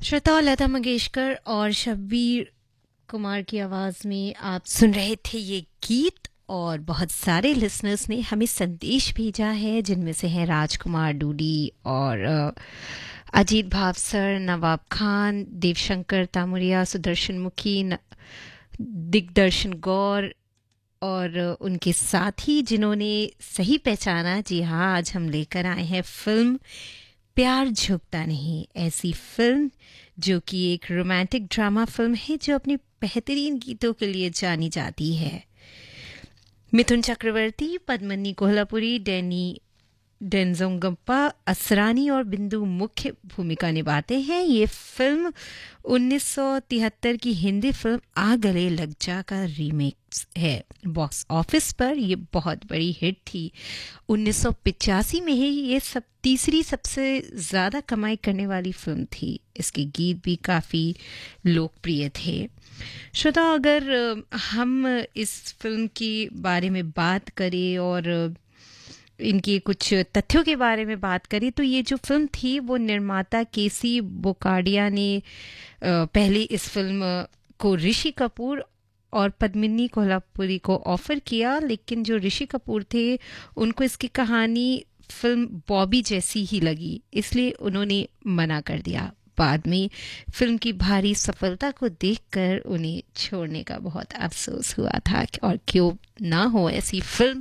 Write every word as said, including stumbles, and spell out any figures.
श्रोता लता मंगेशकर और शब्बीर कुमार की आवाज़ में आप सुन रहे थे ये गीत। और बहुत सारे लिसनर्स ने हमें संदेश भेजा है, जिनमें से हैं राजकुमार डूडी और अ, अजीत भावसर, नवाब खान, देवशंकर तामुरिया, सुदर्शन मुखी, न, दिग्दर्शन गौर और उनके साथी जिन्होंने सही पहचाना। जी हाँ, आज हम लेकर आए हैं फिल्म प्यार झुकता नहीं। ऐसी फिल्म जो कि एक रोमांटिक ड्रामा फिल्म है जो अपने बेहतरीन गीतों के लिए जानी जाती है। मिथुन चक्रवर्ती, पद्मनी कोल्हापुरी, डैनी डेंजोंगप्पा असरानी और बिंदु मुख्य भूमिका निभाते हैं। ये फिल्म उन्नीस सौ तिहत्तर की हिंदी फिल्म आ गले लग जा का रीमेक है। बॉक्स ऑफिस पर ये बहुत बड़ी हिट थी। उन्नीस सौ पिचासी में ही ये सब तीसरी सबसे ज़्यादा कमाई करने वाली फिल्म थी। इसके गीत भी काफ़ी लोकप्रिय थे। श्रोता, अगर अ, हम इस फिल्म के बारे में बात करें और इनके कुछ तथ्यों के बारे में बात करें तो ये जो फिल्म थी वो निर्माता केसी बोकाडिया ने अ, पहले इस फिल्म को ऋषि कपूर और पद्मिनी कोल्हापुरी को ऑफर किया, लेकिन जो ऋषि कपूर थे उनको इसकी कहानी फिल्म बॉबी जैसी ही लगी, इसलिए उन्होंने मना कर दिया। बाद में फिल्म की भारी सफलता को देखकर उन्हें छोड़ने का बहुत अफसोस हुआ था। और क्यों ना हो, ऐसी फिल्म